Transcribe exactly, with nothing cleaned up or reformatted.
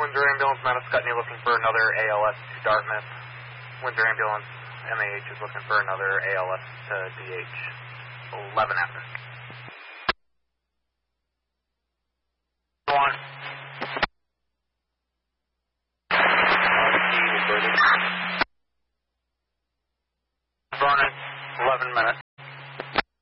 Windsor Ambulance, Mount Scottney looking for another A L S to Dartmouth. Windsor Ambulance, M A H is looking for another A L S to D H. eleven after. One. Vernon, eleven minutes.